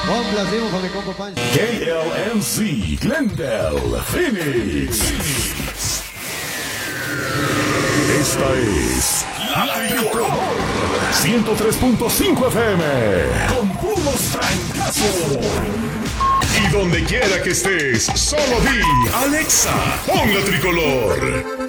Complacimos con mi compa Pancho. KLMC, Glendale, Phoenix. Esta es La Tricolor 103.5 FM con puros trancazos. Y donde quiera que estés, solo di Alexa, pon La Tricolor.